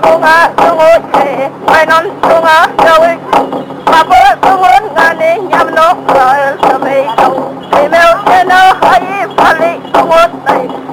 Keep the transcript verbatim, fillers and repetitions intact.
bunga tungote ay non tunga dawi Papa tungon ngani nyamno kael samay tau Email tena hayi pali tungot ay